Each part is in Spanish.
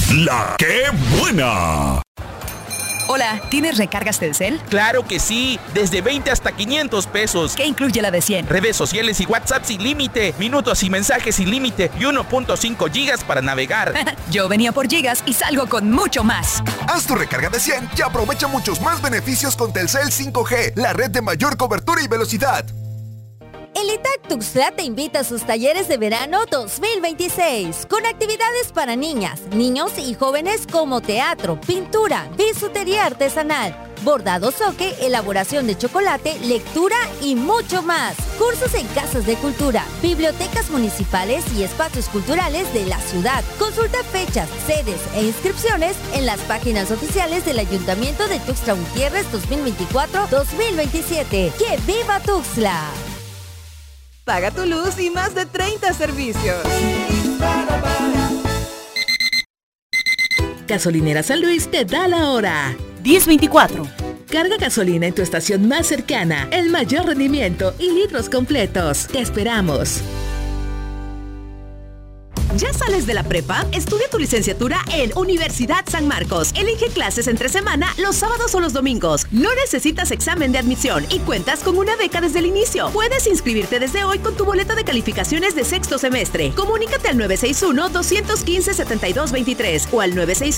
¡La que buena! Hola, ¿tienes recargas Telcel? ¡Claro que sí! Desde 20 hasta 500 pesos. ¿Qué incluye la de 100? Redes sociales y WhatsApp sin límite, minutos y mensajes sin límite y 1.5 gigas para navegar. Yo venía por gigas y salgo con mucho más. Haz tu recarga de 100 y aprovecha muchos más beneficios con Telcel 5G, la red de mayor cobertura y velocidad. El ITAC Tuxtla te invita a sus talleres de verano 2026, con actividades para niñas, niños y jóvenes como teatro, pintura, bisutería artesanal, bordado soque, elaboración de chocolate, lectura y mucho más. Cursos en casas de cultura, bibliotecas municipales y espacios culturales de la ciudad. Consulta fechas, sedes e inscripciones en las páginas oficiales del Ayuntamiento de Tuxtla Gutiérrez 2024-2027. ¡Que viva Tuxtla! Paga tu luz y más de 30 servicios. Gasolinera San Luis te da la hora. 10:24. Carga gasolina en tu estación más cercana, el mayor rendimiento y litros completos. Te esperamos. ¿Ya sales de la prepa? Estudia tu licenciatura en Universidad San Marcos. Elige clases entre semana los sábados o los domingos. No necesitas examen de admisión y cuentas con una beca desde el inicio. Puedes inscribirte desde hoy con tu boleta de calificaciones de sexto semestre. Comunícate al 961-215-7223 o al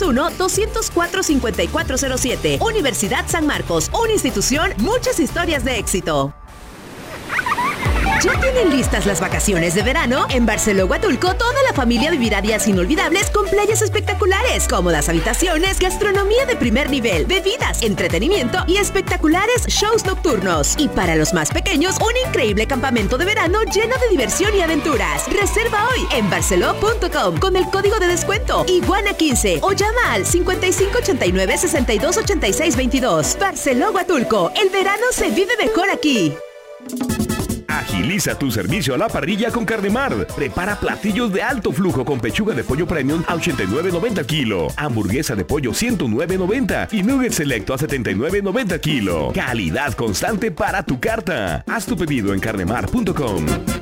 961-204-5407. Universidad San Marcos, una institución, muchas historias de éxito. ¿Ya tienen listas las vacaciones de verano? En Barceló Huatulco, toda la familia vivirá días inolvidables con playas espectaculares, cómodas habitaciones, gastronomía de primer nivel, bebidas, entretenimiento y espectaculares shows nocturnos. Y para los más pequeños, un increíble campamento de verano lleno de diversión y aventuras. Reserva hoy en barceló.com con el código de descuento Iguana15 o llama al 5589-628622. Barceló Huatulco, el verano se vive mejor aquí. Agiliza tu servicio a la parrilla con Carnemar. Prepara platillos de alto flujo con pechuga de pollo premium a 89.90 kilo, hamburguesa de pollo 109.90 y nugget selecto a 79.90 kilo. Calidad constante para tu carta. Haz tu pedido en carnemar.com.